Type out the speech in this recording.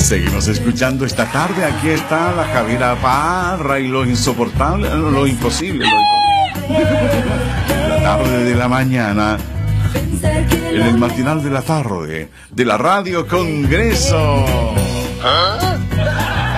Seguimos escuchando esta tarde. Aquí está la Javiera Parra y lo insoportable, lo imposible. La tarde de la mañana, en el matinal de la tarde de la Radio Congreso. ¿Ah?